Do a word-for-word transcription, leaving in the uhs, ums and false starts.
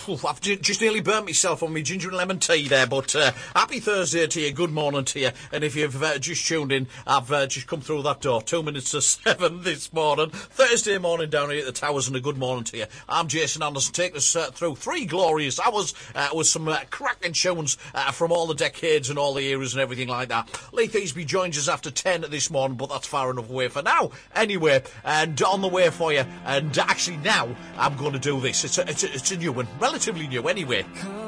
I've just nearly burnt myself on my ginger and lemon tea there, but uh, happy Thursday to you, good morning to you, and if you've uh, just tuned in, I've uh, just come through that door, two minutes to seven this morning, Thursday morning down here at the Towers, and a good morning to you. I'm Jason Anderson, taking us uh, through three glorious hours uh, with some uh, cracking tunes uh, from all the decades and all the eras and everything like that. Lee Thiesby joins us after ten this morning, but that's far enough away for now, anyway, and on the way for you, and actually now I'm going to do this. It's a, it's a, it's a new one, relatively new anyway.